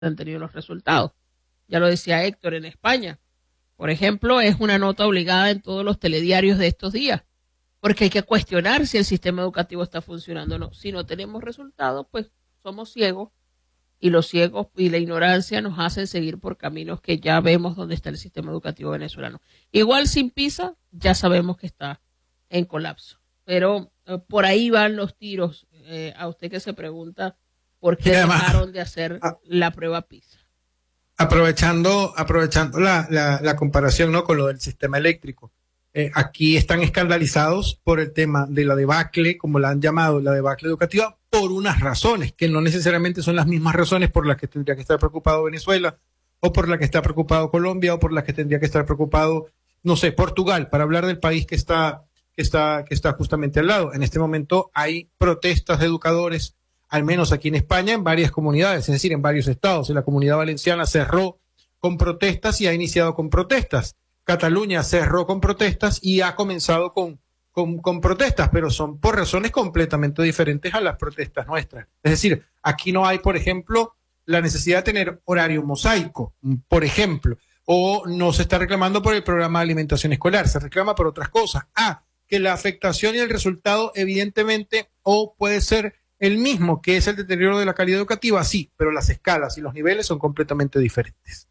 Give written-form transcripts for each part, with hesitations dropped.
han tenido los resultados. Ya lo decía Héctor, en España, por ejemplo, es una nota obligada en todos los telediarios de estos días, porque hay que cuestionar si el sistema educativo está funcionando o no. Si no tenemos resultados, pues somos ciegos, y los ciegos y la ignorancia nos hacen seguir por caminos que ya vemos dónde está el sistema educativo venezolano. Igual sin PISA, ya sabemos que está en colapso, pero por ahí van los tiros. A usted que se pregunta por qué dejaron de hacer la prueba PISA. Aprovechando la comparación, ¿no?, con lo del sistema eléctrico. Aquí están escandalizados por el tema de la debacle, como la han llamado, la debacle educativa, por unas razones, que no necesariamente son las mismas razones por las que tendría que estar preocupado Venezuela, o por las que está preocupado Colombia, o por las que tendría que estar preocupado, no sé, Portugal, para hablar del país que está justamente al lado. En este momento hay protestas de educadores, al menos aquí en España, en varias comunidades, es decir, en varios estados. En la Comunidad Valenciana cerró con protestas y ha iniciado con protestas. Cataluña cerró con protestas y ha comenzado con protestas, pero son por razones completamente diferentes a las protestas nuestras. Es decir, aquí no hay, por ejemplo, la necesidad de tener horario mosaico, por ejemplo, o no se está reclamando por el programa de alimentación escolar, se reclama por otras cosas. Que la afectación y el resultado, evidentemente, o puede ser el mismo, que es el deterioro de la calidad educativa, sí, pero las escalas y los niveles son completamente diferentes.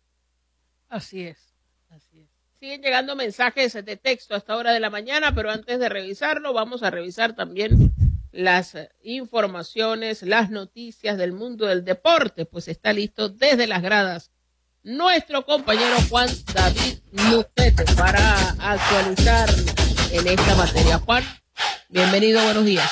Así es. Siguen llegando mensajes de texto a esta hora de la mañana, pero antes de revisarlo, vamos a revisar también las informaciones, las noticias del mundo del deporte. Pues está listo desde las gradas nuestro compañero Juan David Lucete para actualizar en esta materia. Juan, bienvenido, buenos días.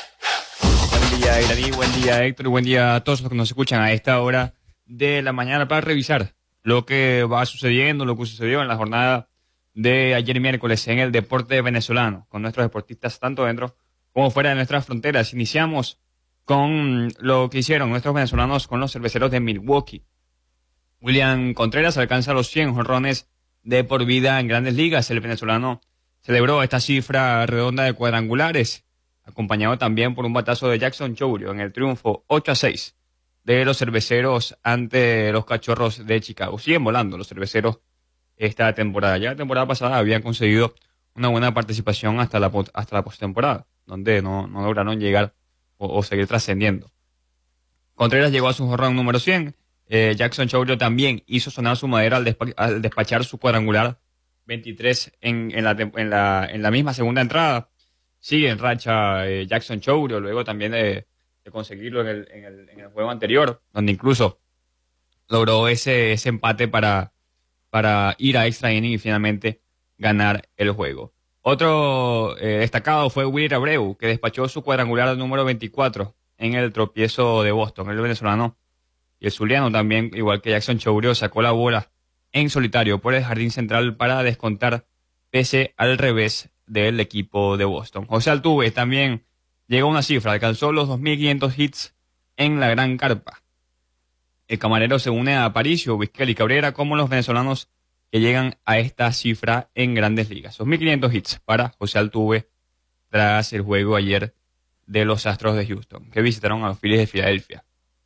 Buen día, Iraní, buen día, Héctor, buen día a todos los que nos escuchan a esta hora de la mañana para revisar lo que va sucediendo, lo que sucedió en la jornada de ayer miércoles en el deporte venezolano, con nuestros deportistas tanto dentro como fuera de nuestras fronteras. Iniciamos con lo que hicieron nuestros venezolanos con los cerveceros de Milwaukee. William Contreras alcanza los 100 jonrones de por vida en Grandes Ligas. El venezolano celebró esta cifra redonda de cuadrangulares, acompañado también por un batazo de Jackson Chourio en el triunfo 8-6 de los cerveceros ante los Cachorros de Chicago. Siguen volando los cerveceros esta temporada. Ya la temporada pasada habían conseguido una buena participación hasta la postemporada, donde no lograron llegar o seguir trascendiendo. Contreras llegó a su jonrón número 100. Jackson Chourio también hizo sonar su madera al despachar su cuadrangular 23 en la misma segunda entrada. Sigue en racha Jackson Chourio, luego también de conseguirlo en el juego anterior, donde incluso logró ese empate para ir a extra inning y finalmente ganar el juego. Otro destacado fue Willy Abreu, que despachó su cuadrangular número 24 en el tropiezo de Boston. El venezolano y el zuliano también, igual que Jackson Chourio, sacó la bola en solitario por el jardín central para descontar pese al revés del equipo de Boston. José Altuve también llegó a una cifra, alcanzó los 2.500 hits en la gran carpa. El camarero se une a Aparicio, Vizquel y Cabrera como los venezolanos que llegan a esta cifra en Grandes Ligas. 2.500 hits para José Altuve tras el juego ayer de los Astros de Houston, que visitaron a los Phillies de Filadelfia.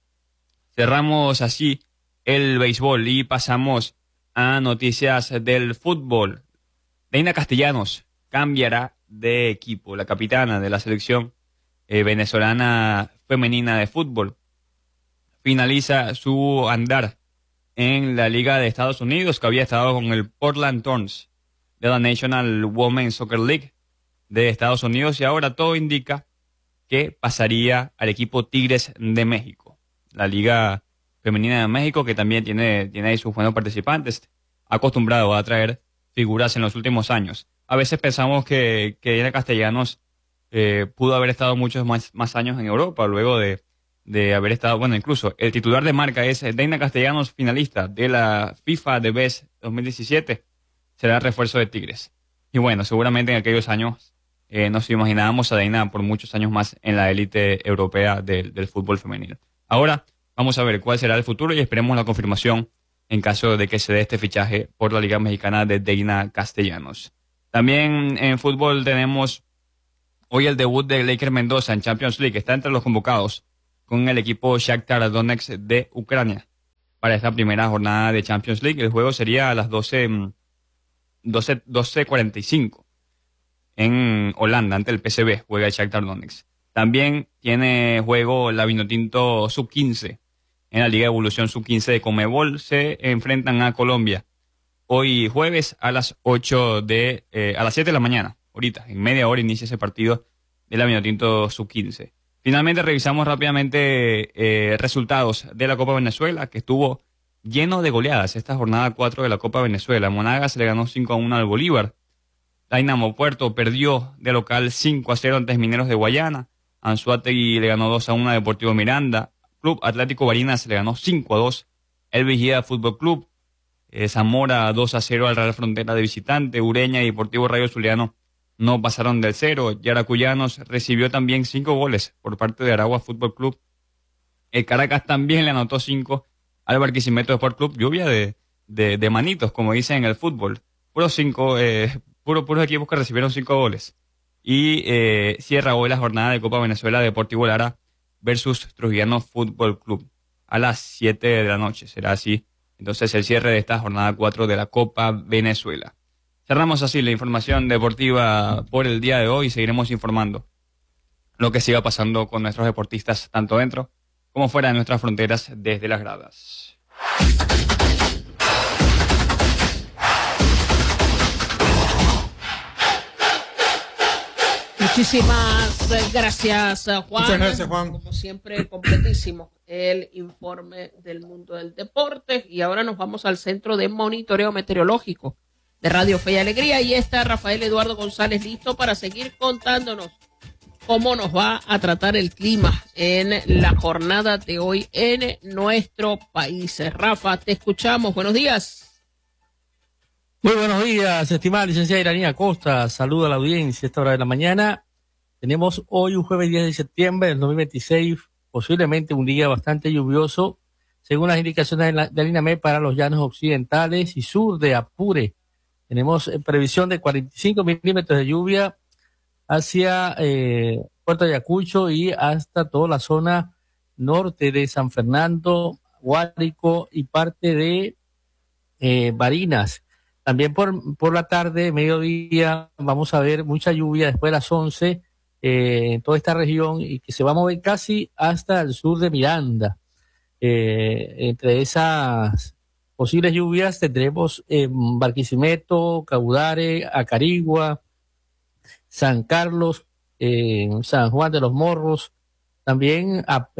Cerramos así el béisbol y pasamos a noticias del fútbol. Deina Castellanos cambiará de equipo. La capitana de la selección venezolana femenina de fútbol finaliza su andar en la Liga de Estados Unidos, que había estado con el Portland Thorns de la National Women's Soccer League de Estados Unidos, y ahora todo indica que pasaría al equipo Tigres de México, la Liga Femenina de México, que también tiene ahí sus buenos participantes, acostumbrado a traer figuras en los últimos años. A veces pensamos que Deina Castellanos pudo haber estado muchos más años en Europa, luego de haber estado, bueno, incluso el titular de marca es Deina Castellanos, finalista de la FIFA The Best 2017, será refuerzo de Tigres. Y bueno, seguramente en aquellos años nos imaginábamos a Deina por muchos años más en la élite europea del fútbol femenino. Ahora vamos a ver cuál será el futuro y esperemos la confirmación en caso de que se dé este fichaje por la Liga Mexicana de Deina Castellanos. También en fútbol tenemos hoy el debut de Leiker Mendoza en Champions League. Está entre los convocados con el equipo Shakhtar Donetsk de Ucrania. para esta primera jornada de Champions League. El juego sería a las 12:45 en Holanda, ante el PSV, juega el Shakhtar Donetsk. También tiene juego la Vinotinto Sub-15 en la Liga de Evolución Sub-15 de Conmebol. Se enfrentan a Colombia hoy jueves a las 7 de la mañana. Ahorita, en media hora inicia ese partido de la Vinotinto Sub-15. Finalmente revisamos rápidamente resultados de la Copa Venezuela, que estuvo lleno de goleadas esta jornada 4 de la Copa Venezuela. Monagas le ganó 5-1 al Bolívar. Dynamo Puerto perdió de local 5-0 ante Mineros de Guayana. Anzoátegui le ganó 2-1 a Deportivo Miranda. Club Atlético Barinas le ganó 5-2 el Vigía Fútbol Club. Zamora 2-0 al Real Frontera de visitante. Ureña y Deportivo Rayo Zuliano no pasaron del 0. Yaracuyanos recibió también 5 goles por parte de Aragua Fútbol Club. El Caracas también le anotó 5 al Barquisimeto Sport Club. Lluvia de manitos, como dicen en el fútbol. Puros equipos que recibieron 5 goles. Y cierra hoy la jornada de Copa Venezuela Deportivo Lara versus Trujillano Fútbol Club a las 7 de la noche. Será así entonces el cierre de esta jornada 4 de la Copa Venezuela. Cerramos así la información deportiva por el día de hoy. Seguiremos informando lo que siga pasando con nuestros deportistas, tanto dentro como fuera de nuestras fronteras, desde las gradas. Muchísimas gracias, Juan. Muchas gracias, Juan. Como siempre, completísimo el informe del mundo del deporte. Y ahora nos vamos al Centro de Monitoreo Meteorológico de Radio Fe y Alegría. Y está Rafael Eduardo González listo para seguir contándonos cómo nos va a tratar el clima en la jornada de hoy en nuestro país. Rafa, te escuchamos. Buenos días. Muy buenos días, estimada licenciada Iranía Costa. Saludo a la audiencia a esta hora de la mañana. Tenemos hoy un jueves 10 de septiembre del 2026, posiblemente un día bastante lluvioso, según las indicaciones del INAMED para los llanos occidentales y sur de Apure. Tenemos previsión de 45 milímetros de lluvia hacia Puerto Ayacucho y hasta toda la zona norte de San Fernando, Guárico y parte de Barinas. También por la tarde, mediodía, vamos a ver mucha lluvia después de las 11 en toda esta región y que se va a mover casi hasta el sur de Miranda. Entre esas posibles lluvias tendremos Barquisimeto, Caudare, Acarigua, San Carlos, San Juan de los Morros, también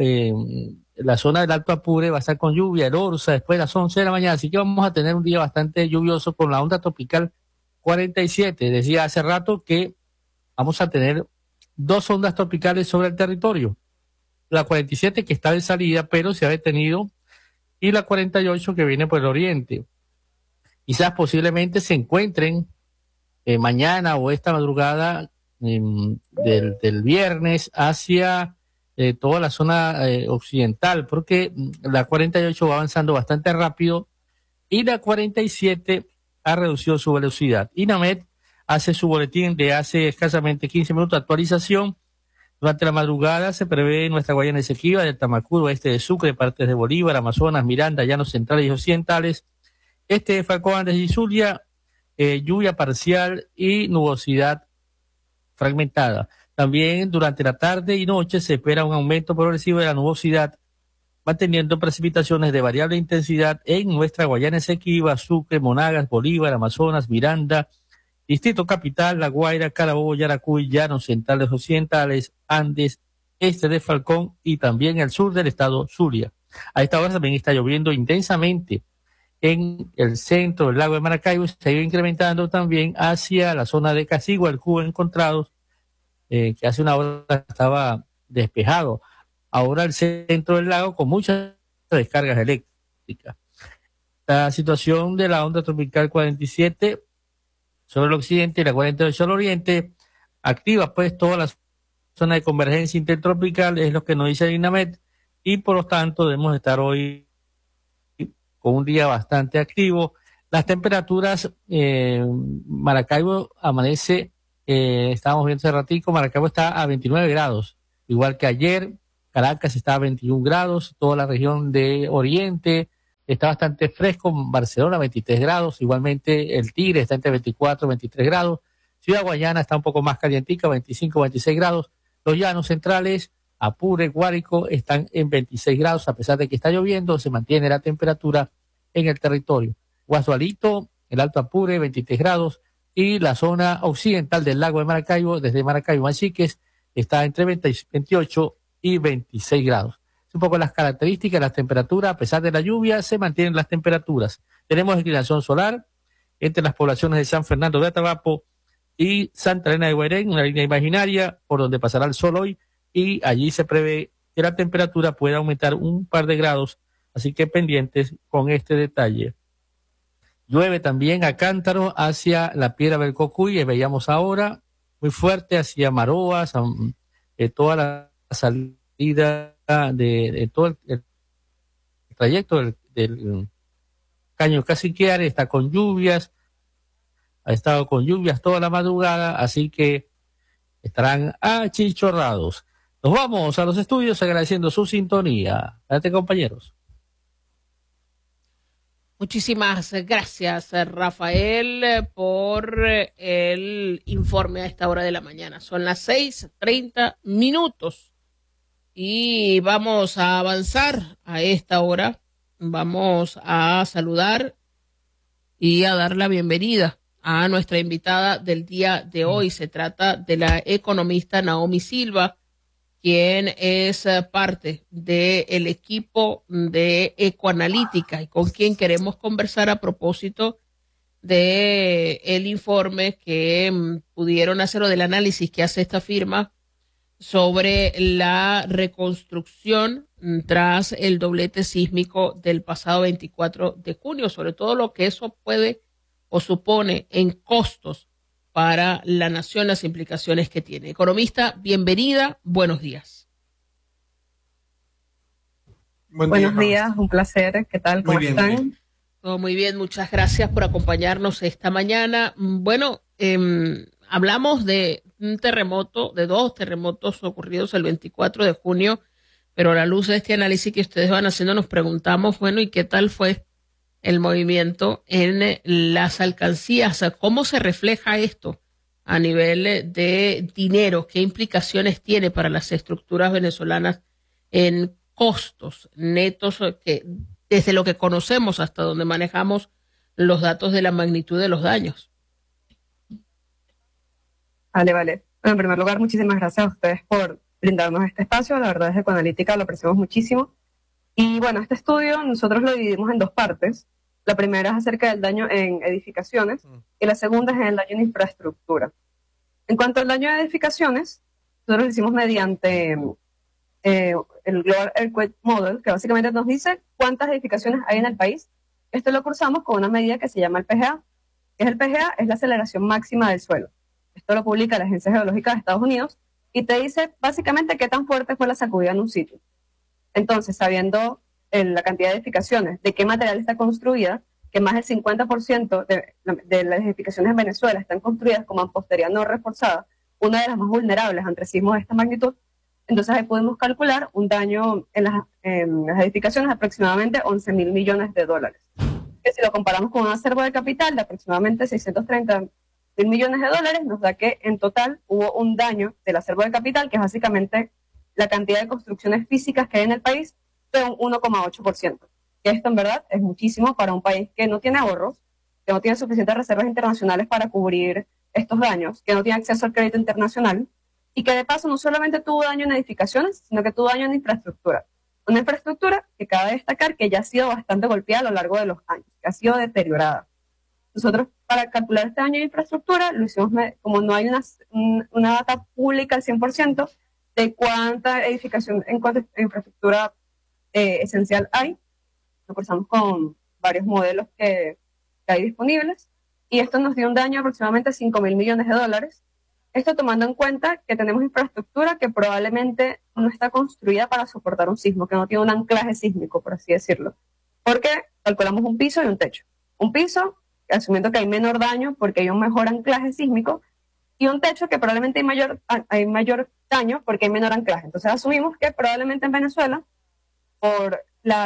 la zona del Alto Apure va a estar con lluvia, el Orza, después de las 11 de la mañana, así que vamos a tener un día bastante lluvioso con la onda tropical 47. Decía hace rato que vamos a tener 2 ondas tropicales sobre el territorio. La 47 que está de salida, pero se ha detenido, y la 48 que viene por el oriente. Quizás posiblemente se encuentren mañana o esta madrugada del viernes hacia toda la zona occidental, porque la 48 va avanzando bastante rápido y la 47 ha reducido su velocidad. INAMED hace su boletín de hace escasamente 15 minutos, actualización. Durante la madrugada se prevé en nuestra Guayana Esequiba, del Tamacuro, este de Sucre, partes de Bolívar, Amazonas, Miranda, Llanos Centrales y Occidentales, este de Falcón, Andes y Zulia, lluvia parcial y nubosidad fragmentada. También durante la tarde y noche se espera un aumento progresivo de la nubosidad, manteniendo precipitaciones de variable intensidad en nuestra Guayana Esequiba, Sucre, Monagas, Bolívar, Amazonas, Miranda, Distrito Capital, La Guaira, Carabobo, Yaracuy, Llanos Centrales Occidentales, Andes, este de Falcón y también el sur del estado Zulia. A esta hora también está lloviendo intensamente en el centro del lago de Maracaibo, se ha ido incrementando también hacia la zona de Casigua, el Cubo Encontrados, que hace una hora estaba despejado. Ahora el centro del lago con muchas descargas eléctricas. La situación de la onda tropical 47 sobre el occidente y la 48 al oriente, activa pues toda la zona de convergencia intertropical, es lo que nos dice el INAMED, y por lo tanto debemos estar hoy con un día bastante activo. Las temperaturas, Maracaibo amanece, estábamos viendo hace ratico, Maracaibo está a 29 grados, igual que ayer. Caracas está a 21 grados, toda la región de Oriente, está bastante fresco. Barcelona 23 grados, igualmente el Tigre está entre 24 y 23 grados. Ciudad Guayana está un poco más calientica, 25, 26 grados. Los llanos centrales, Apure, Guárico, están en 26 grados, a pesar de que está lloviendo, se mantiene la temperatura en el territorio. Guasualito, el Alto Apure, 23 grados, y la zona occidental del lago de Maracaibo, desde Maracaibo a Manchiques, está entre 28 y 26 grados. Es un poco las características, las temperaturas, a pesar de la lluvia, se mantienen las temperaturas. Tenemos inclinación solar entre las poblaciones de San Fernando de Atabapo y Santa Elena de Guairén, una línea imaginaria por donde pasará el sol hoy, y allí se prevé que la temperatura pueda aumentar un par de grados, así que pendientes con este detalle. Llueve también a cántaro hacia la Piedra del Cocuy, veíamos ahora, muy fuerte hacia Maroa, toda la salida de todo el trayecto del Caño Caciquiare está con lluvias, ha estado con lluvias toda la madrugada, así que estarán achichorrados. Nos vamos a los estudios agradeciendo su sintonía. Adelante, compañeros. Muchísimas gracias, Rafael, por el informe a esta hora de la mañana. Son las 6:30 y vamos a avanzar a esta hora. Vamos a saludar y a dar la bienvenida a nuestra invitada del día de hoy. Se trata de la economista Naomi Silva, quien es parte del equipo de Ecoanalítica y con quien queremos conversar a propósito de el informe que pudieron hacer o del análisis que hace esta firma sobre la reconstrucción tras el doblete sísmico del pasado 24 de junio, sobre todo lo que eso puede o supone en costos para la nación, las implicaciones que tiene. Economista, bienvenida, buenos días. Buenos días, un placer. ¿Qué tal? ¿Cómo están? Muy bien. Todo muy bien, muchas gracias por acompañarnos esta mañana. Bueno, hablamos de un terremoto, de dos terremotos ocurridos el 24 de junio, pero a la luz de este análisis que ustedes van haciendo nos preguntamos, bueno, ¿y qué tal fue el movimiento en las alcancías? ¿Cómo se refleja esto a nivel de dinero? ¿Qué implicaciones tiene para las estructuras venezolanas en costos netos, que desde lo que conocemos hasta donde manejamos los datos de la magnitud de los daños? Vale. Bueno, en primer lugar, muchísimas gracias a ustedes por brindarnos este espacio. La verdad, desde Ecoanalítica lo apreciamos muchísimo. Y bueno, este estudio nosotros lo dividimos en dos partes. La primera es acerca del daño en edificaciones y la segunda es el daño en infraestructura. En cuanto al daño en edificaciones, nosotros lo hicimos mediante el Global Earthquake Model, que básicamente nos dice cuántas edificaciones hay en el país. Esto lo cursamos con una medida que se llama el PGA. ¿Qué es el PGA? Es la aceleración máxima del suelo. Esto lo publica la Agencia Geológica de Estados Unidos y te dice básicamente qué tan fuerte fue la sacudida en un sitio. Entonces, sabiendo la cantidad de edificaciones, de qué material está construida, que más del 50% de las edificaciones en Venezuela están construidas con mampostería no reforzada, una de las más vulnerables ante sismos de esta magnitud. Entonces ahí podemos calcular un daño en las edificaciones de aproximadamente 11.000 millones de dólares. Que si lo comparamos con un acervo de capital de aproximadamente 630.000 millones de dólares, nos da que en total hubo un daño del acervo de capital, que es básicamente la cantidad de construcciones físicas que hay en el país, de un 1,8%. Que esto en verdad es muchísimo para un país que no tiene ahorros, que no tiene suficientes reservas internacionales para cubrir estos daños, que no tiene acceso al crédito internacional, y que de paso no solamente tuvo daño en edificaciones, sino que tuvo daño en infraestructura. Una infraestructura que cabe destacar que ya ha sido bastante golpeada a lo largo de los años, que ha sido deteriorada. Nosotros, para calcular este daño en infraestructura, lo hicimos, como no hay una data pública al 100% de cuánta edificación, en cuánta infraestructura esencial hay, lo cruzamos con varios modelos que hay disponibles, y esto nos dio un daño de aproximadamente 5.000 millones de dólares. Esto tomando en cuenta que tenemos infraestructura que probablemente no está construida para soportar un sismo, que no tiene un anclaje sísmico, por así decirlo. Porque calculamos un piso y un techo. Un piso, asumiendo que hay menor daño porque hay un mejor anclaje sísmico, y un techo que probablemente hay mayor daño porque hay menor anclaje. Entonces asumimos que probablemente en Venezuela, por la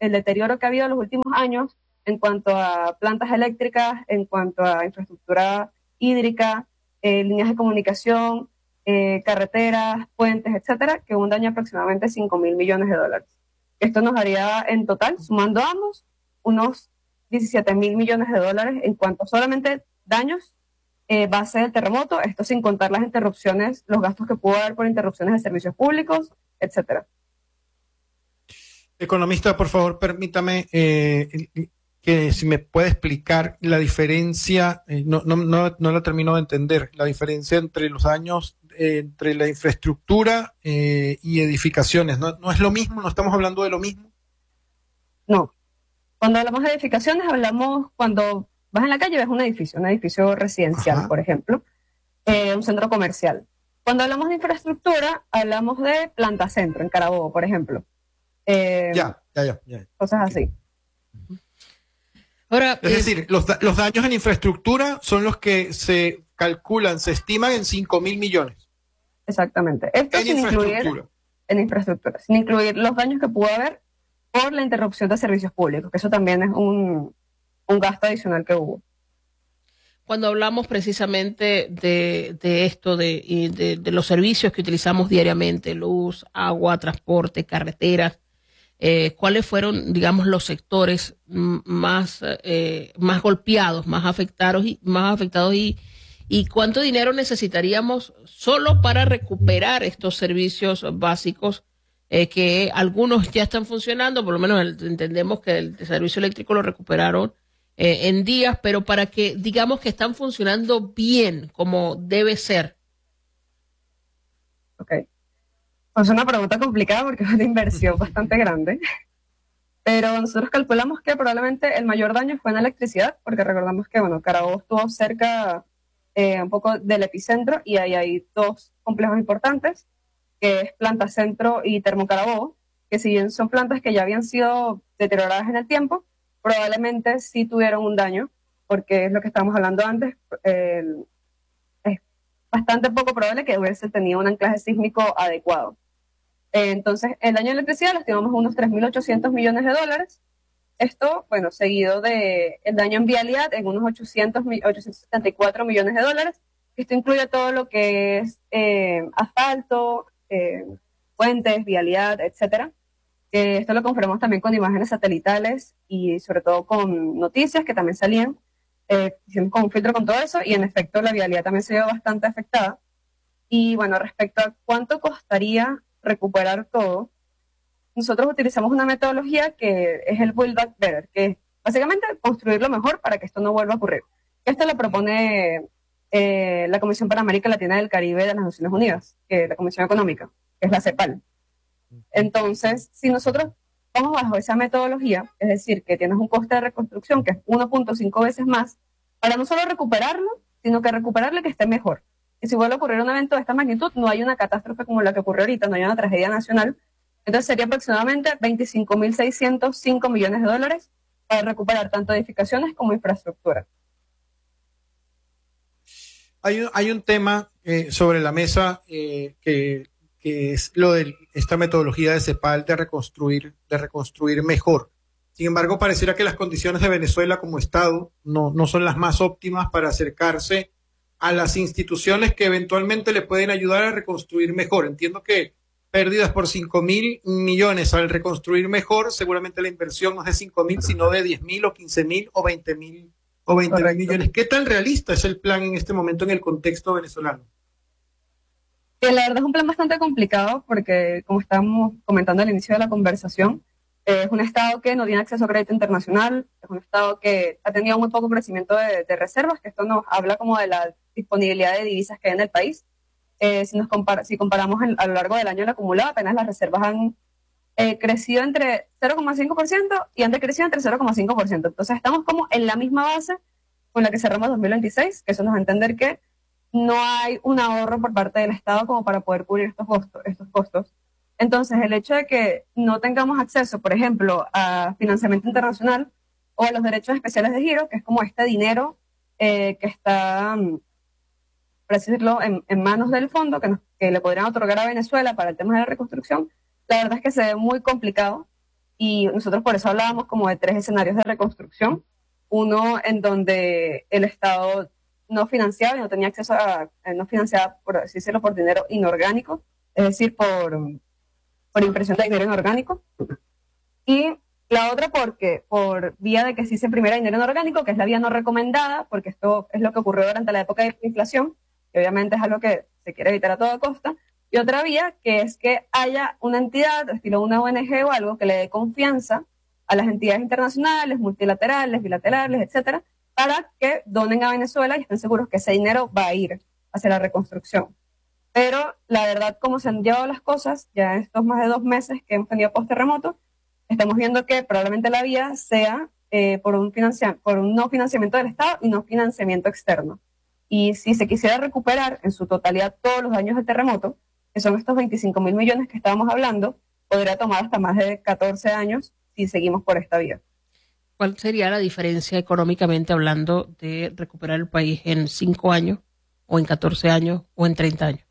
el deterioro que ha habido en los últimos años en cuanto a plantas eléctricas, en cuanto a infraestructura hídrica, líneas de comunicación, carreteras, puentes, etcétera, que un daño de aproximadamente 5.000 millones de dólares. Esto nos daría en total, sumando ambos, unos 17.000 millones de dólares en cuanto solamente daños base del terremoto, esto sin contar las interrupciones, los gastos que pudo haber por interrupciones de servicios públicos, etcétera. Economista, por favor, permítame que si me puede explicar la diferencia, no la termino de entender, la diferencia entre los daños entre la infraestructura y edificaciones. ¿No es lo mismo? ¿No estamos hablando de lo mismo? No. Cuando hablamos de edificaciones, hablamos cuando vas en la calle, ves un edificio residencial, Ajá. por ejemplo, un centro comercial. Cuando hablamos de infraestructura, hablamos de planta centro, en Carabobo, por ejemplo. Ya. Cosas así. Ahora, Es decir, los daños en infraestructura son los que se calculan, se estiman en 5.000 millones. Exactamente. Esto En sin incluir infraestructura. en infraestructura, sin incluir los daños que pudo haber por la interrupción de servicios públicos, que eso también es un gasto adicional que hubo. cuando hablamos precisamente de esto, de los servicios que utilizamos diariamente, luz, agua, transporte, carreteras, ¿cuáles fueron, digamos, los sectores más golpeados, más afectados y cuánto dinero necesitaríamos solo para recuperar estos servicios básicos que algunos ya están funcionando? Por lo menos entendemos que el servicio eléctrico lo recuperaron en días, pero para que digamos que están funcionando bien como debe ser. Ok. Pues es una pregunta complicada porque es una inversión bastante grande. Pero nosotros calculamos que probablemente el mayor daño fue en electricidad, porque recordamos que, bueno, Carabobo estuvo cerca un poco del epicentro y ahí hay dos complejos importantes, que es Planta Centro y Termocarabobo, que si bien son plantas que ya habían sido deterioradas en el tiempo, probablemente sí tuvieron un daño, porque es lo que estábamos hablando antes, es bastante poco probable que hubiese tenido un anclaje sísmico adecuado. Entonces, el daño de electricidad lo estimamos en unos 3.800 millones de dólares. Esto, bueno, seguido de el daño en vialidad en unos 874 millones de dólares. Esto incluye todo lo que es asfalto, puentes, vialidad, etcétera. Esto lo confirmamos también con imágenes satelitales y sobre todo con noticias que también salían. Hicimos con un filtro con todo eso y en efecto la vialidad también se vio bastante afectada. Y bueno, respecto a cuánto costaría recuperar todo, nosotros utilizamos una metodología que es el Build Back Better, que es básicamente construirlo mejor para que esto no vuelva a ocurrir. Esto lo propone la Comisión para América Latina y el Caribe de las Naciones Unidas, que es la Comisión Económica, que es la CEPAL. Entonces, si nosotros vamos bajo esa metodología, es decir, que tienes un coste de reconstrucción que es 1.5 veces más, para no solo recuperarlo, sino que recuperarle que esté mejor. Y si vuelve a ocurrir un evento de esta magnitud, no hay una catástrofe como la que ocurrió ahorita, no hay una tragedia nacional, entonces sería aproximadamente 25.605 millones de dólares para recuperar tanto edificaciones como infraestructura. Hay un tema sobre la mesa que es lo de esta metodología de CEPAL de reconstruir mejor. Sin embargo, pareciera que las condiciones de Venezuela como Estado no son las más óptimas para acercarse a las instituciones que eventualmente le pueden ayudar a reconstruir mejor. Entiendo que pérdidas por 5.000 millones al reconstruir mejor, seguramente la inversión no es de 5.000, sino de 10.000 o 15.000 o 20.000 millones. ¿Qué tan realista es el plan en este momento en el contexto venezolano? Que la verdad es un plan bastante complicado porque, como estábamos comentando al inicio de la conversación, es un Estado que no tiene acceso a crédito internacional, es un Estado que ha tenido muy poco crecimiento de reservas, que esto nos habla como de la disponibilidad de divisas que hay en el país. Si comparamos a lo largo del año el acumulado, apenas las reservas han crecido entre 0,5% y han decrecido entre 0,5%. Entonces estamos como en la misma base con la que cerramos 2026, que eso nos va a entender que no hay un ahorro por parte del Estado como para poder cubrir estos costos. Entonces, el hecho de que no tengamos acceso, por ejemplo, a financiamiento internacional o a los derechos especiales de giro, que es como este dinero que está, por así decirlo, en manos del fondo, que le podrían otorgar a Venezuela para el tema de la reconstrucción, la verdad es que se ve muy complicado y nosotros por eso hablábamos como de 3 escenarios de reconstrucción. Uno en donde el Estado no financiaba y no tenía acceso no financiaba, por así decirlo, por dinero inorgánico, es decir, por impresión de dinero inorgánico. Y la otra por vía de que sí se imprimiera dinero inorgánico, que es la vía no recomendada, porque esto es lo que ocurrió durante la época de inflación, que obviamente es algo que se quiere evitar a toda costa. Y otra vía, que es que haya una entidad, estilo una ONG o algo, que le dé confianza a las entidades internacionales, multilaterales, bilaterales, etcétera, para que donen a Venezuela y estén seguros que ese dinero va a ir hacia la reconstrucción. Pero la verdad, como se han llevado las cosas, ya en estos más de 2 meses que hemos tenido post-terremoto, estamos viendo que probablemente la vía sea por un no financiamiento del Estado y no financiamiento externo. Y si se quisiera recuperar en su totalidad todos los daños del terremoto, que son estos 25.000 millones que estábamos hablando, podría tomar hasta más de 14 años si seguimos por esta vía. ¿Cuál sería la diferencia económicamente hablando de recuperar el país en 5 años, o en 14 años, o en 30 años?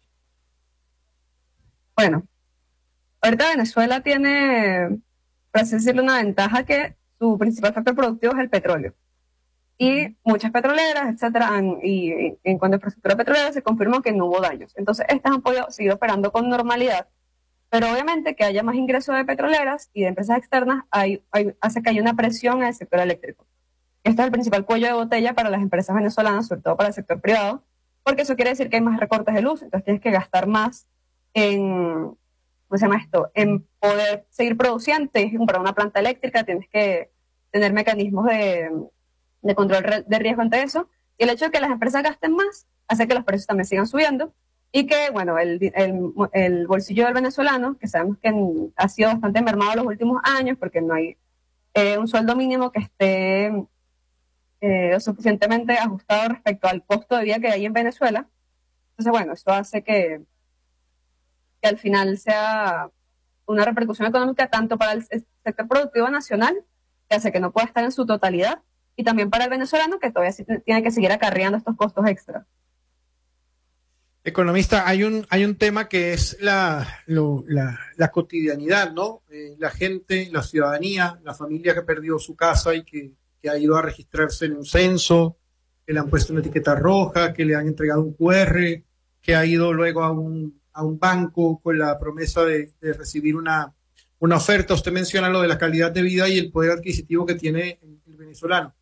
Bueno, ahorita Venezuela tiene, por así decirlo, una ventaja, que su principal factor productivo es el petróleo. Y muchas petroleras, etcétera, y en cuanto a infraestructura petrolera se confirmó que no hubo daños. Entonces, estas han podido seguir operando con normalidad, pero obviamente que haya más ingresos de petroleras y de empresas externas hace que haya una presión en el sector eléctrico. Este es el principal cuello de botella para las empresas venezolanas, sobre todo para el sector privado, porque eso quiere decir que hay más recortes de luz, entonces tienes que gastar más en, ¿cómo se llama esto?, en poder seguir produciendo, tienes que comprar una planta eléctrica, tienes que tener mecanismos de control de riesgo ante eso, y el hecho de que las empresas gasten más hace que los precios también sigan subiendo, y que, bueno, el bolsillo del venezolano, que sabemos que ha sido bastante mermado los últimos años, porque no hay un sueldo mínimo que esté lo suficientemente ajustado respecto al costo de vida que hay en Venezuela. Entonces, bueno, eso hace que al final sea una repercusión económica tanto para el sector productivo nacional, que hace que no pueda estar en su totalidad, y también para el venezolano, que todavía sí tiene que seguir acarreando estos costos extra. Economista, hay un tema que es la cotidianidad, ¿no? La gente, la ciudadanía, la familia que perdió su casa y que ha ido a registrarse en un censo, que le han puesto una etiqueta roja, que le han entregado un QR, que ha ido luego a un banco con la promesa de recibir una oferta. Usted menciona lo de la calidad de vida y el poder adquisitivo que tiene el venezolano.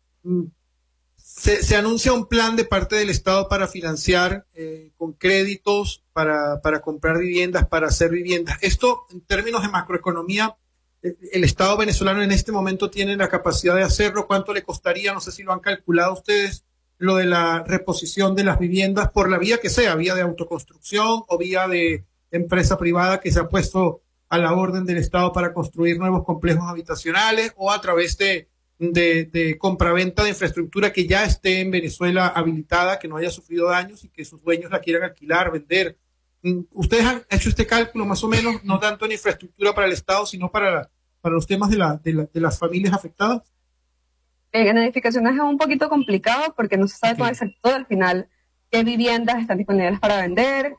Se anuncia un plan de parte del Estado para financiar con créditos, para comprar viviendas, para hacer viviendas. Esto, en términos de macroeconomía, el Estado venezolano en este momento tiene la capacidad de hacerlo. ¿Cuánto le costaría? No sé si lo han calculado ustedes, lo de la reposición de las viviendas por la vía que sea, vía de autoconstrucción o vía de empresa privada que se ha puesto a la orden del Estado para construir nuevos complejos habitacionales, o a través de compraventa de infraestructura que ya esté en Venezuela habilitada, que no haya sufrido daños y que sus dueños la quieran alquilar, vender. ¿Ustedes han hecho este cálculo más o menos, no tanto en infraestructura para el Estado, sino para los temas de las familias afectadas? En edificaciones es un poquito complicado porque no se sabe con exactitud al final qué viviendas están disponibles para vender.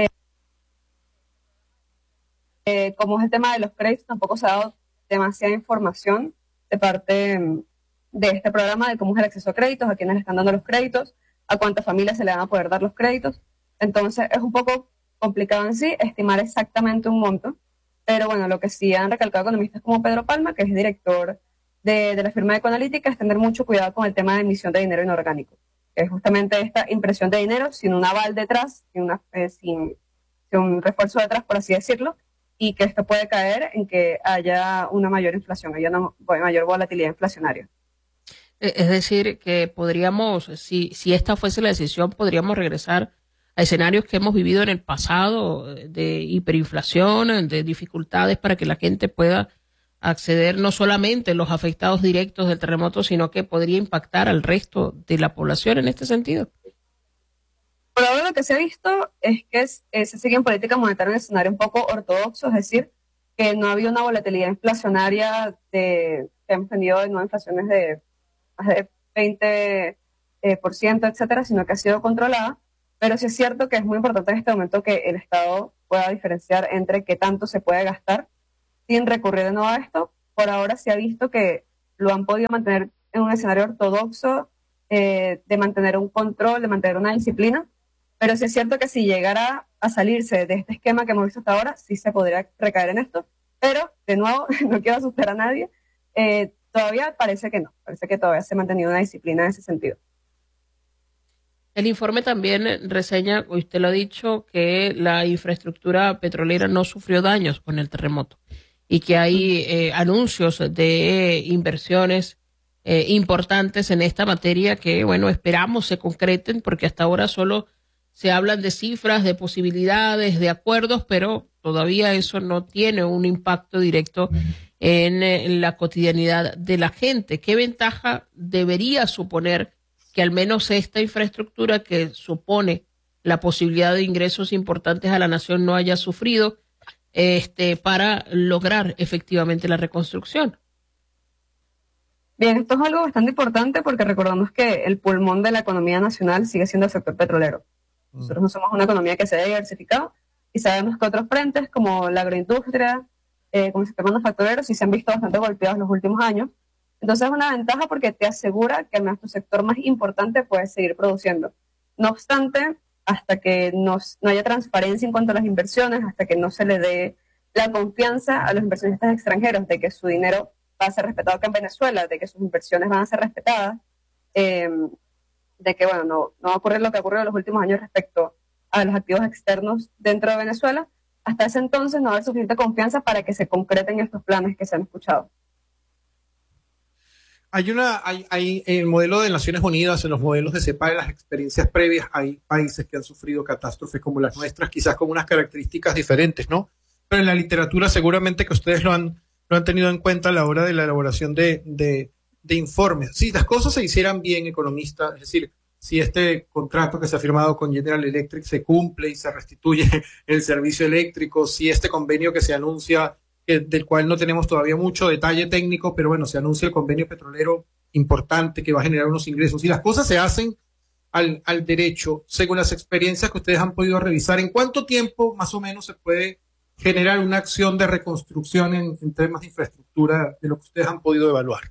Como es el tema de los créditos, tampoco se ha dado demasiada información de parte de este programa de cómo es el acceso a créditos, a quiénes le están dando los créditos, a cuántas familias se le van a poder dar los créditos. Entonces es un poco complicado en sí estimar exactamente un monto, pero bueno, lo que sí han recalcado economistas como Pedro Palma, que es director de la firma de Ecoanalítica, es tener mucho cuidado con el tema de emisión de dinero inorgánico, que es justamente esta impresión de dinero sin un aval detrás, sin un refuerzo detrás, por así decirlo, y que esto puede caer en que haya una mayor inflación, haya una mayor volatilidad inflacionaria. Es decir, que podríamos, si esta fuese la decisión, podríamos regresar a escenarios que hemos vivido en el pasado, de hiperinflación, de dificultades para que la gente pueda acceder, no solamente los afectados directos del terremoto, sino que podría impactar al resto de la población en este sentido. Por ahora lo que se ha visto es que se sigue en política monetaria en un escenario un poco ortodoxo, es decir, que no ha habido una volatilidad inflacionaria que hemos tenido de nuevas inflaciones de más de 20%, etcétera, sino que ha sido controlada. Pero sí es cierto que es muy importante en este momento que el Estado pueda diferenciar entre qué tanto se puede gastar sin recurrir de nuevo a esto, por ahora se ha visto que lo han podido mantener en un escenario ortodoxo, de mantener un control, de mantener una disciplina, pero sí es cierto que si llegara a salirse de este esquema que hemos visto hasta ahora, sí se podría recaer en esto, pero de nuevo, no quiero asustar a nadie, todavía parece que no, parece que todavía se ha mantenido una disciplina en ese sentido. El informe también reseña, usted lo ha dicho, que la infraestructura petrolera no sufrió daños con el terremoto y que hay anuncios de inversiones importantes en esta materia que, bueno, esperamos se concreten porque hasta ahora solo se hablan de cifras, de posibilidades, de acuerdos, pero todavía eso no tiene un impacto directo en la cotidianidad de la gente. ¿Qué ventaja debería suponer que al menos esta infraestructura que supone la posibilidad de ingresos importantes a la nación no haya sufrido para lograr efectivamente la reconstrucción? Bien, esto es algo bastante importante porque recordamos que el pulmón de la economía nacional sigue siendo el sector petrolero. Nosotros no somos una economía que se haya diversificado y sabemos que otros frentes como la agroindustria, como el sector manufacturero, sí se han visto bastante golpeados en los últimos años. Entonces es una ventaja porque te asegura que nuestro sector más importante puede seguir produciendo. No obstante, hasta que no haya transparencia en cuanto a las inversiones, hasta que no se le dé la confianza a los inversionistas extranjeros de que su dinero va a ser respetado acá en Venezuela, de que sus inversiones van a ser respetadas, de que bueno, no va a ocurrir lo que ha ocurrido en los últimos años respecto a los activos externos dentro de Venezuela, hasta ese entonces no va a haber suficiente confianza para que se concreten estos planes que se han escuchado. Hay el modelo de Naciones Unidas, en los modelos de CEPAL, en las experiencias previas, hay países que han sufrido catástrofes como las nuestras, quizás con unas características diferentes, ¿no? Pero en la literatura seguramente que ustedes lo han tenido en cuenta a la hora de la elaboración de informes. Si las cosas se hicieran bien, economista, es decir, si este contrato que se ha firmado con General Electric se cumple y se restituye el servicio eléctrico, si este convenio que se anuncia, del cual no tenemos todavía mucho detalle técnico, pero bueno, se anuncia el convenio petrolero importante que va a generar unos ingresos. Si las cosas se hacen al derecho, según las experiencias que ustedes han podido revisar, ¿en cuánto tiempo más o menos se puede generar una acción de reconstrucción en temas de infraestructura de lo que ustedes han podido evaluar?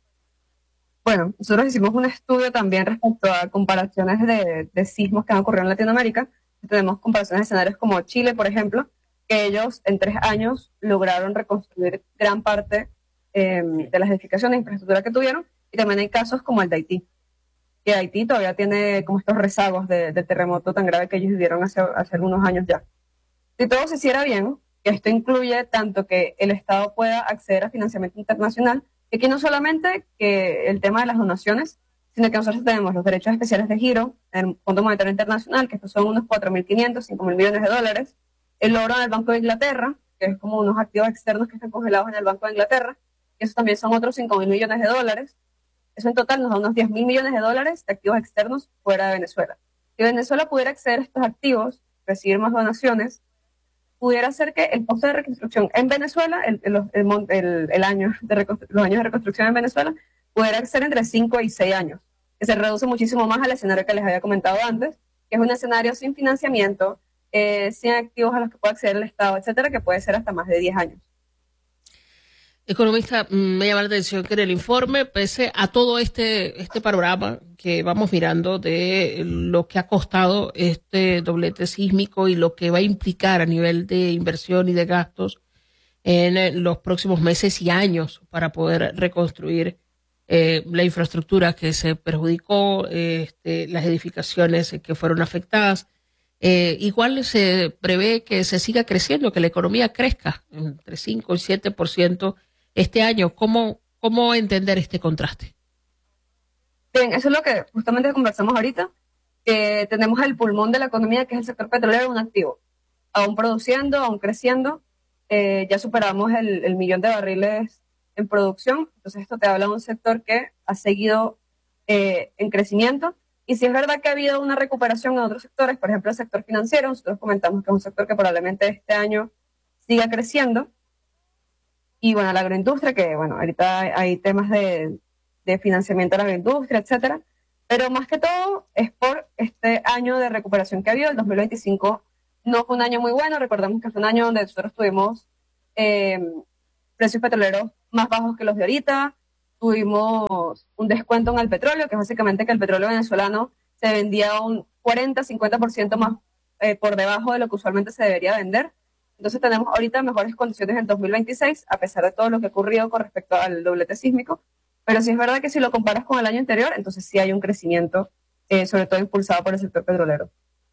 Bueno, nosotros hicimos un estudio también respecto a comparaciones de sismos que han ocurrido en Latinoamérica. Tenemos comparaciones de escenarios como Chile, por ejemplo, que ellos en 3 años lograron reconstruir gran parte de las edificaciones de infraestructura que tuvieron, y también hay casos como el de Haití, que Haití todavía tiene como estos rezagos del terremoto tan grave que ellos vivieron hace algunos años ya. Si todo se hiciera bien, que esto incluye tanto que el Estado pueda acceder a financiamiento internacional, y aquí no solamente que el tema de las donaciones, sino que nosotros tenemos los derechos especiales de giro, el Fondo Monetario Internacional, que estos son unos 4.500, 5.000 millones de dólares, el oro en el Banco de Inglaterra, que es como unos activos externos que están congelados en el Banco de Inglaterra, y eso también son otros 5.000 millones de dólares. Eso en total nos da unos 10.000 millones de dólares de activos externos fuera de Venezuela. Si Venezuela pudiera acceder a estos activos, recibir más donaciones, pudiera hacer que el costo de reconstrucción en Venezuela, los años de reconstrucción en Venezuela, pudiera ser entre 5 y 6 años, que se reduce muchísimo más al escenario que les había comentado antes, que es un escenario sin financiamiento, sin activos a los que pueda acceder el Estado, etcétera, que puede ser hasta más de 10 años. Economista, me llama la atención que en el informe, pese a todo este panorama que vamos mirando de lo que ha costado este doblete sísmico y lo que va a implicar a nivel de inversión y de gastos en los próximos meses y años para poder reconstruir la infraestructura que se perjudicó, las edificaciones que fueron afectadas. Igual se prevé que se siga creciendo, que la economía crezca entre 5 y 7% este año. ¿Cómo entender este contraste? Bien, eso es lo que justamente conversamos ahorita, que tenemos el pulmón de la economía, que es el sector petrolero, un activo, aún produciendo, aún creciendo, ya superamos el 1.000.000 de barriles en producción, entonces esto te habla de un sector que ha seguido en crecimiento. Y si es verdad que ha habido una recuperación en otros sectores, por ejemplo el sector financiero, nosotros comentamos que es un sector que probablemente este año siga creciendo. Y bueno, la agroindustria, que bueno, ahorita hay temas de financiamiento a la agroindustria, etcétera. Pero más que todo es por este año de recuperación que ha habido. El 2025 no fue un año muy bueno. Recordemos que fue un año donde nosotros tuvimos precios petroleros más bajos que los de ahorita. Tuvimos un descuento en el petróleo, que es básicamente que el petróleo venezolano se vendía un 40-50% más por debajo de lo que usualmente se debería vender. Entonces tenemos ahorita mejores condiciones en 2026, a pesar de todo lo que ha ocurrido con respecto al doblete sísmico. Pero sí es verdad que si lo comparas con el año anterior, entonces sí hay un crecimiento, sobre todo impulsado por el sector petrolero.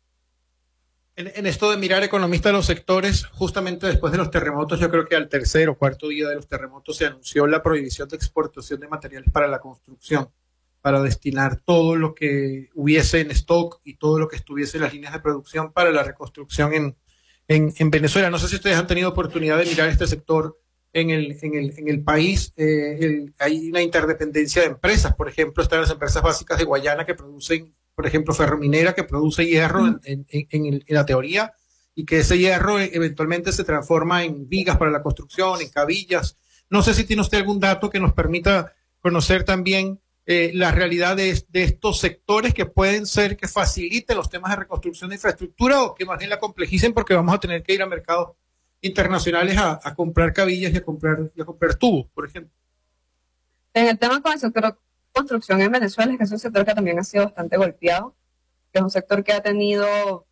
En esto de mirar economista de los sectores, justamente después de los terremotos, yo creo que al tercer o cuarto día de los terremotos se anunció la prohibición de exportación de materiales para la construcción, para destinar todo lo que hubiese en stock y todo lo que estuviese en las líneas de producción para la reconstrucción en Venezuela. No sé si ustedes han tenido oportunidad de mirar este sector en el país. Hay una interdependencia de empresas. Por ejemplo, están las empresas básicas de Guayana que producen, por ejemplo, Ferrominera, que produce hierro en la teoría, y que ese hierro eventualmente se transforma en vigas para la construcción, en cabillas. No sé si tiene usted algún dato que nos permita conocer también la realidad de estos sectores que pueden ser que faciliten los temas de reconstrucción de infraestructura o que más bien la complejicen, porque vamos a tener que ir a mercados internacionales a comprar cabillas y a comprar tubos, por ejemplo. En el tema con el sector construcción en Venezuela, es que es un sector que también ha sido bastante golpeado, que es un sector que ha tenido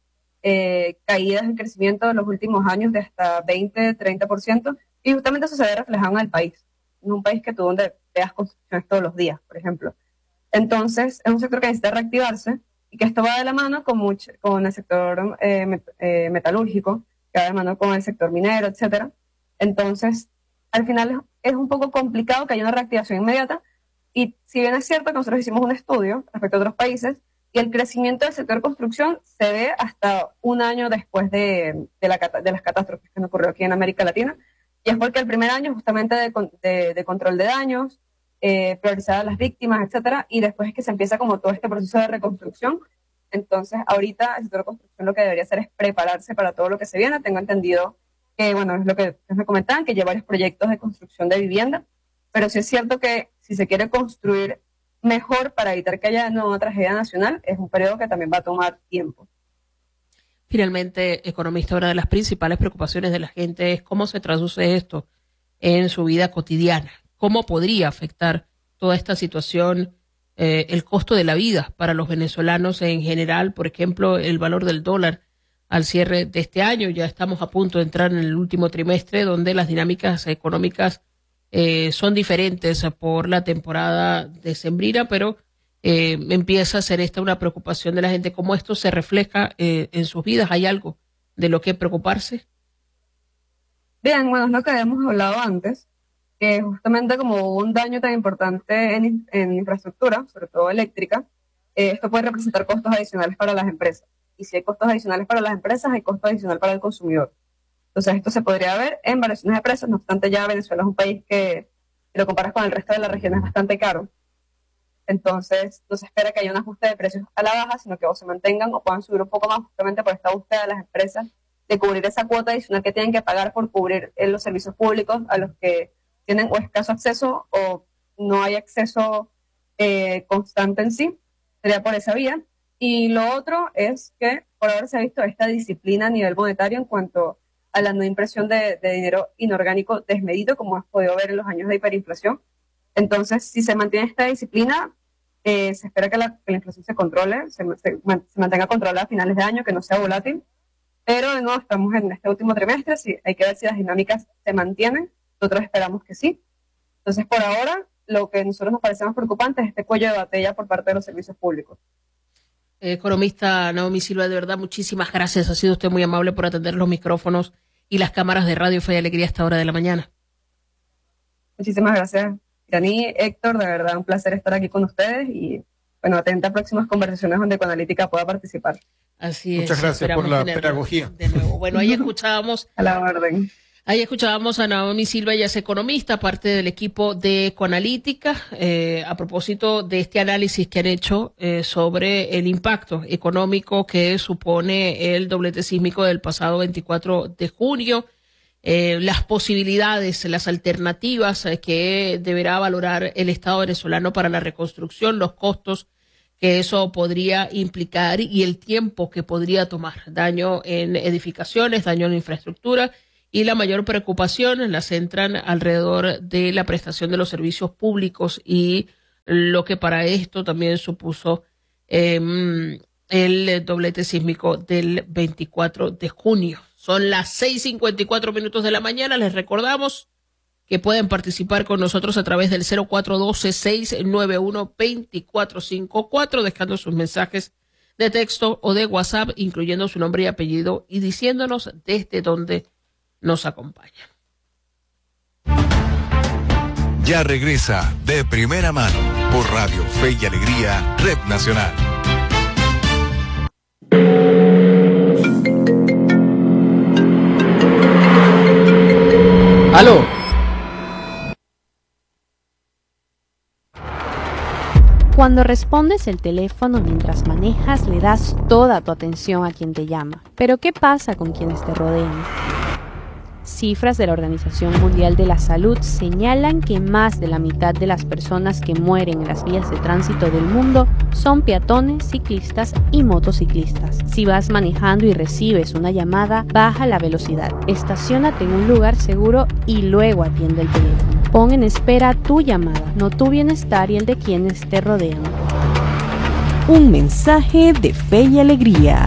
caídas en crecimiento en los últimos años de hasta 20-30%, y justamente eso se ve reflejado en el país, en un país que tú donde veas construcciones todos los días, por ejemplo. Entonces, es un sector que necesita reactivarse y que esto va de la mano con el sector metalúrgico, que va de la mano con el sector minero, etcétera. Entonces, al final es un poco complicado que haya una reactivación inmediata. Y si bien es cierto que nosotros hicimos un estudio respecto a otros países, y el crecimiento del sector construcción se ve hasta un año después de las catástrofes que nos ocurrió aquí en América Latina, y es porque el primer año justamente de control de daños, priorizar a las víctimas, etcétera, y después es que se empieza como todo este proceso de reconstrucción. Entonces, ahorita el sector de construcción lo que debería hacer es prepararse para todo lo que se viene. Tengo entendido que, bueno, es lo que me comentaban, que lleva varios proyectos de construcción de vivienda, pero sí es cierto que si se quiere construir mejor para evitar que haya una tragedia nacional, es un periodo que también va a tomar tiempo. Finalmente, economista, una de las principales preocupaciones de la gente es cómo se traduce esto en su vida cotidiana. ¿Cómo podría afectar toda esta situación el costo de la vida para los venezolanos en general? Por ejemplo, el valor del dólar al cierre de este año. Ya estamos a punto de entrar en el último trimestre, donde las dinámicas económicas son diferentes por la temporada decembrina, pero empieza a ser esta una preocupación de la gente. ¿Cómo esto se refleja en sus vidas? ¿Hay algo de lo que preocuparse? Bien, bueno, es lo que habíamos hablado antes, que justamente como hubo un daño tan importante en infraestructura, sobre todo eléctrica, esto puede representar costos adicionales para las empresas. Y si hay costos adicionales para las empresas, hay costos adicionales para el consumidor. Entonces esto se podría ver en variaciones de precios. No obstante, ya Venezuela es un país que, si lo comparas con el resto de la región, es bastante caro. Entonces no se espera que haya un ajuste de precios a la baja, sino que o se mantengan o puedan subir un poco más, justamente por esta búsqueda de las empresas de cubrir esa cuota adicional que tienen que pagar por cubrir los servicios públicos a los que tienen o escaso acceso o no hay acceso constante en sí. Sería por esa vía. Y lo otro es que por ahora se ha visto esta disciplina a nivel monetario en cuanto a la no impresión de dinero inorgánico desmedido, como has podido ver en los años de hiperinflación. Entonces, si se mantiene esta disciplina, se espera que la inflación se controle, se mantenga controlada a finales de año, que no sea volátil. Pero de nuevo estamos en este último trimestre, sí, hay que ver si las dinámicas se mantienen. Nosotros esperamos que sí. Entonces, por ahora, lo que a nosotros nos parece más preocupante es este cuello de botella por parte de los servicios públicos. Economista Naomi Silva, de verdad, muchísimas gracias. Ha sido usted muy amable por atender los micrófonos y las cámaras de Radio Fe y Alegría a esta hora de la mañana. Muchísimas gracias, Irani, Héctor, de verdad un placer estar aquí con ustedes y, bueno, atenta a próximas conversaciones donde Ecoanalítica pueda participar. Así es. Muchas gracias por la pedagogía. De nuevo. Bueno, ahí escuchábamos. A la orden. Ahí escuchábamos a Naomi Silva, ella es economista, parte del equipo de Ecoanalítica, a propósito de este análisis que han hecho sobre el impacto económico que supone el doblete sísmico del pasado 24 de junio, las posibilidades, las alternativas que deberá valorar el Estado venezolano para la reconstrucción, los costos que eso podría implicar y el tiempo que podría tomar, daño en edificaciones, daño en infraestructura y la mayor preocupación la centran alrededor de la prestación de los servicios públicos y lo que para esto también supuso el doblete sísmico del 24 de junio. Son las 6:54 minutos de la mañana. Les recordamos que pueden participar con nosotros a través del 0412-691-2454, dejando sus mensajes de texto o de WhatsApp, incluyendo su nombre y apellido y diciéndonos desde dónde nos acompaña. Ya regresa De Primera Mano por Radio Fe y Alegría, Red Nacional. ¡Aló! Cuando respondes el teléfono mientras manejas, le das toda tu atención a quien te llama. Pero ¿qué pasa con quienes te rodean? Cifras de la Organización Mundial de la Salud señalan que más de la mitad de las personas que mueren en las vías de tránsito del mundo son peatones, ciclistas y motociclistas. Si vas manejando y recibes una llamada, baja la velocidad, estaciónate en un lugar seguro y luego atiende el teléfono. Pon en espera tu llamada, no tu bienestar y el de quienes te rodean. Un mensaje de Fe y Alegría.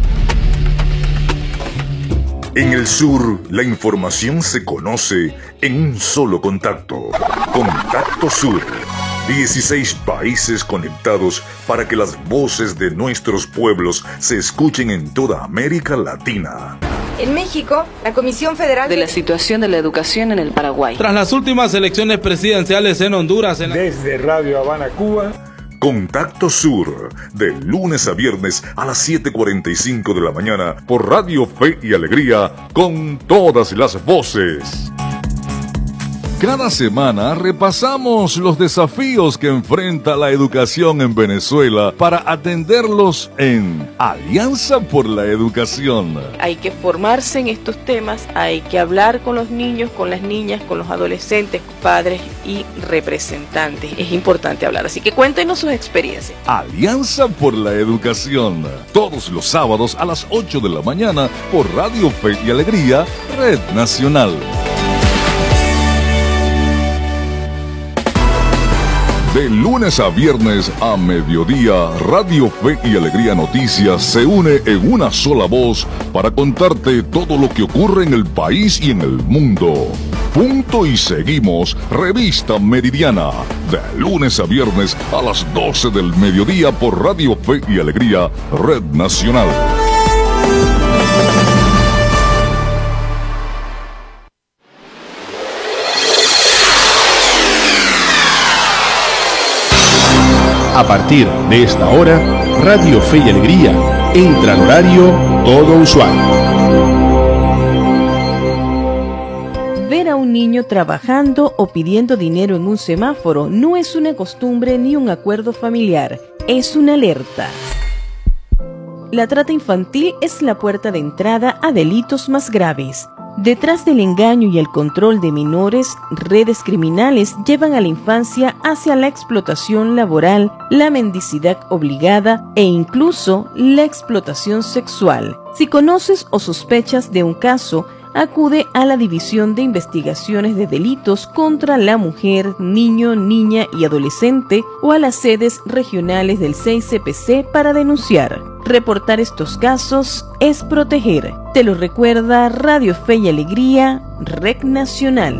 En el sur, la información se conoce en un solo contacto. Contacto Sur. 16 países conectados para que las voces de nuestros pueblos se escuchen en toda América Latina. En México, la Comisión Federal de la situación de la educación en el Paraguay. Tras las últimas elecciones presidenciales en Honduras. Desde Radio Habana, Cuba. Contacto Sur, de lunes a viernes a las 7:45 de la mañana por Radio Fe y Alegría, con todas las voces. Cada semana repasamos los desafíos que enfrenta la educación en Venezuela para atenderlos en Alianza por la Educación. Hay que formarse en estos temas, hay que hablar con los niños, con las niñas, con los adolescentes, padres y representantes. Es importante hablar, así que cuéntenos sus experiencias. Alianza por la Educación, todos los sábados a las 8 de la mañana por Radio Fe y Alegría, Red Nacional. De lunes a viernes a mediodía, Radio Fe y Alegría Noticias se une en una sola voz para contarte todo lo que ocurre en el país y en el mundo. Punto y seguimos, Revista Meridiana, de lunes a viernes a las 12 del mediodía por Radio Fe y Alegría, Red Nacional. A partir de esta hora, Radio Fe y Alegría entra al horario todo usuario. Ver a un niño trabajando o pidiendo dinero en un semáforo no es una costumbre ni un acuerdo familiar, es una alerta. La trata infantil es la puerta de entrada a delitos más graves. Detrás del engaño y el control de menores, redes criminales llevan a la infancia hacia la explotación laboral, la mendicidad obligada e incluso la explotación sexual. Si conoces o sospechas de un caso, acude a la División de Investigaciones de Delitos contra la Mujer, Niño, Niña y Adolescente o a las sedes regionales del 6CPC para denunciar. Reportar estos casos es proteger. Te lo recuerda Radio Fe y Alegría, Red Nacional.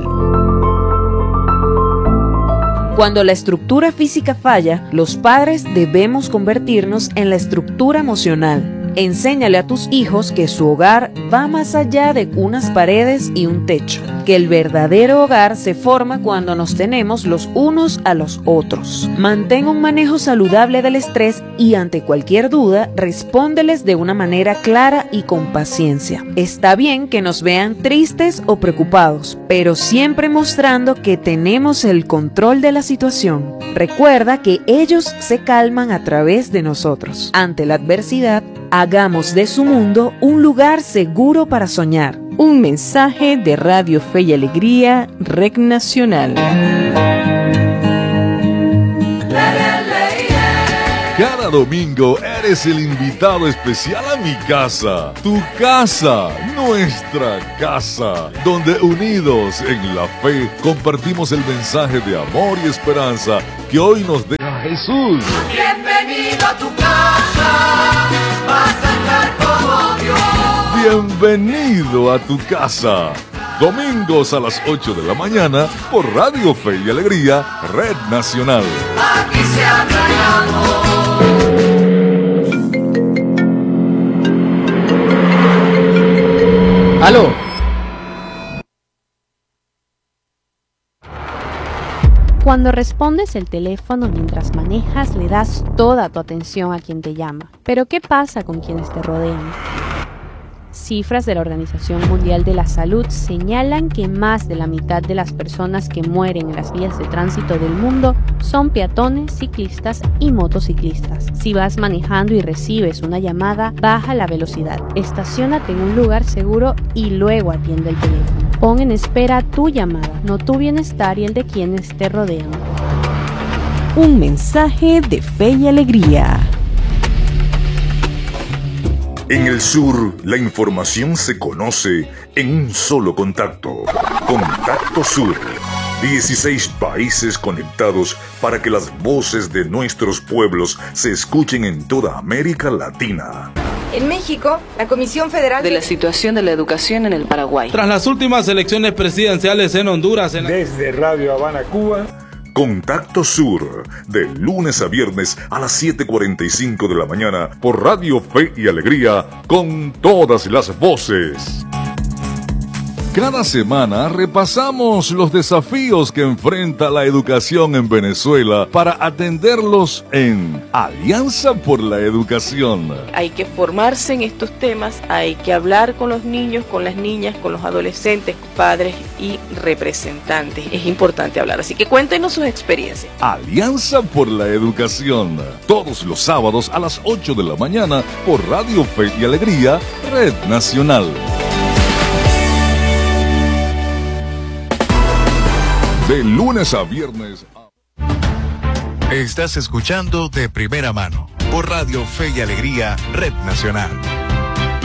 Cuando la estructura física falla, los padres debemos convertirnos en la estructura emocional. Enséñale a tus hijos que su hogar va más allá de unas paredes y un techo, que el verdadero hogar se forma cuando nos tenemos los unos a los otros. Mantén un manejo saludable del estrés y ante cualquier duda, respóndeles de una manera clara y con paciencia. Está bien que nos vean tristes o preocupados, pero siempre mostrando que tenemos el control de la situación. Recuerda que ellos se calman a través de nosotros. Ante la adversidad, hagamos de su mundo un lugar seguro para soñar. Un mensaje de Radio Fe y Alegría, Red Nacional. Cada Cada domingo eres el invitado especial a mi casa, tu casa, nuestra casa, donde unidos en la fe compartimos el mensaje de amor y esperanza que hoy nos deja Jesús. Bienvenido a tu casa, vas a estar como Dios. Bienvenido a tu casa. Domingos a las 8 de la mañana por Radio Fe y Alegría, Red Nacional. Aquí se habla de amor. ¡Aló! Cuando respondes el teléfono mientras manejas, le das toda tu atención a quien te llama. Pero ¿qué pasa con quienes te rodean? Cifras de la Organización Mundial de la Salud señalan que más de la mitad de las personas que mueren en las vías de tránsito del mundo son peatones, ciclistas y motociclistas. Si vas manejando y recibes una llamada, baja la velocidad, estaciónate en un lugar seguro y luego atiende el teléfono. Pon en espera tu llamada, no tu bienestar y el de quienes te rodean. Un mensaje de fe y alegría. En el sur, la información se conoce en un solo contacto. Contacto Sur. 16 países conectados para que las voces de nuestros pueblos se escuchen en toda América Latina. En México, la Comisión Federal de la situación de la educación en el Paraguay. Tras las últimas elecciones presidenciales en Honduras. Desde Radio Habana, Cuba. Contacto Sur, de lunes a viernes a las 7:45 de la mañana por Radio Fe y Alegría, con todas las voces. Cada semana repasamos los desafíos que enfrenta la educación en Venezuela para atenderlos en Alianza por la Educación. Hay que formarse en estos temas, hay que hablar con los niños, con las niñas, con los adolescentes, padres y representantes. Es importante hablar, así que cuéntenos sus experiencias. Alianza por la Educación, todos los sábados a las 8 de la mañana por Radio Fe y Alegría, Red Nacional. De lunes a viernes. Estás escuchando De Primera Mano por Radio Fe y Alegría, Red Nacional.